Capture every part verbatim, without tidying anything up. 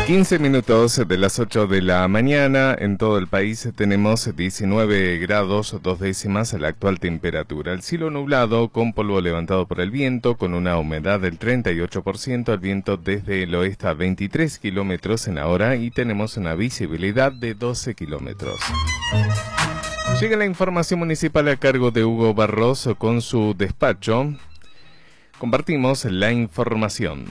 quince minutos de las ocho de la mañana. En todo el país tenemos diecinueve grados, dos décimas la actual temperatura. El cielo nublado con polvo levantado por el viento, con una humedad del treinta y ocho por ciento. El viento desde el oeste a veintitrés kilómetros en la hora y tenemos una visibilidad de doce kilómetros. Llega la información municipal a cargo de Hugo Barroso con su despacho. Compartimos la información.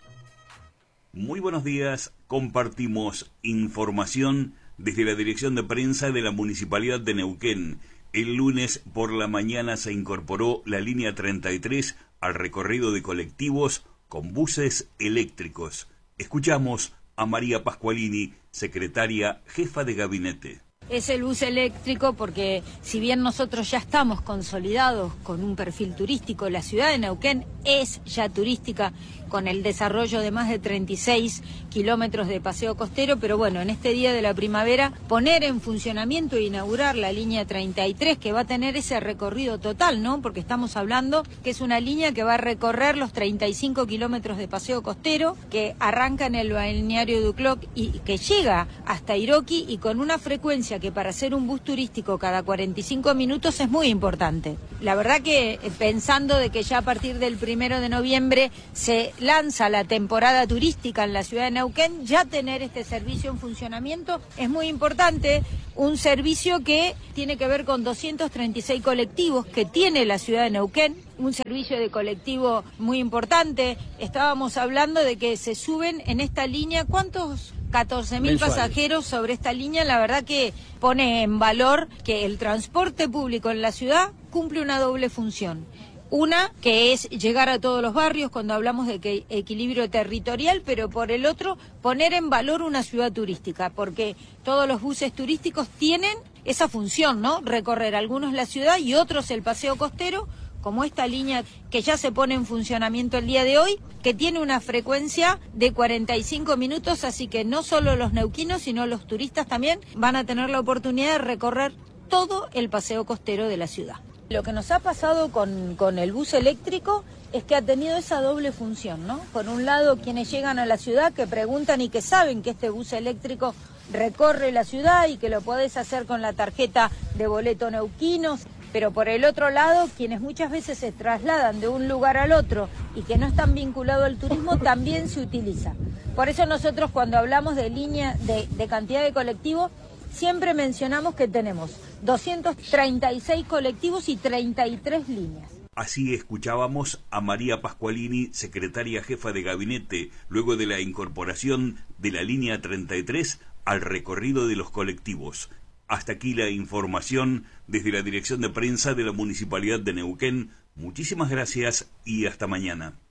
Muy buenos días, compartimos información desde la Dirección de Prensa de la Municipalidad de Neuquén. El lunes por la mañana se incorporó la línea treinta y tres al recorrido de colectivos con buses eléctricos. Escuchamos a María Pascualini, secretaria jefa de gabinete. Es el bus eléctrico porque si bien nosotros ya estamos consolidados con un perfil turístico, la ciudad de Neuquén es ya turística con el desarrollo de más de treinta y seis kilómetros de paseo costero, pero bueno, en este día de la primavera poner en funcionamiento e inaugurar la línea treinta y tres que va a tener ese recorrido total, ¿no? Porque estamos hablando que es una línea que va a recorrer los treinta y cinco kilómetros de paseo costero, que arranca en el balneario Ducloc y que llega hasta Iroqui y con una frecuencia que para hacer un bus turístico cada cuarenta y cinco minutos es muy importante. La verdad que pensando de que ya a partir del primero de noviembre se lanza la temporada turística en la ciudad de Neuquén, ya tener este servicio en funcionamiento es muy importante, un servicio que tiene que ver con doscientos treinta y seis colectivos que tiene la ciudad de Neuquén, un servicio de colectivo muy importante. Estábamos hablando de que se suben en esta línea, ¿cuántos? catorce mil pasajeros sobre esta línea. La verdad que pone en valor que el transporte público en la ciudad cumple una doble función. Una, que es llegar a todos los barrios cuando hablamos de que equilibrio territorial, pero por el otro, poner en valor una ciudad turística, porque todos los buses turísticos tienen esa función, ¿no? Recorrer algunos la ciudad y otros el paseo costero, como esta línea que ya se pone en funcionamiento el día de hoy, que tiene una frecuencia de cuarenta y cinco minutos, así que no solo los neuquinos, sino los turistas también van a tener la oportunidad de recorrer todo el paseo costero de la ciudad. Lo que nos ha pasado con, con el bus eléctrico es que ha tenido esa doble función, ¿no? Por un lado, quienes llegan a la ciudad que preguntan y que saben que este bus eléctrico recorre la ciudad y que lo podés hacer con la tarjeta de boleto neuquinos, pero por el otro lado, quienes muchas veces se trasladan de un lugar al otro y que no están vinculados al turismo, también se utiliza. Por eso nosotros cuando hablamos de línea, de, de cantidad de colectivos, siempre mencionamos que tenemos doscientos treinta y seis colectivos y treinta y tres líneas. Así escuchábamos a María Pascualini, secretaria jefa de gabinete, luego de la incorporación de la línea treinta y tres al recorrido de los colectivos. Hasta aquí la información desde la Dirección de Prensa de la Municipalidad de Neuquén. Muchísimas gracias y hasta mañana.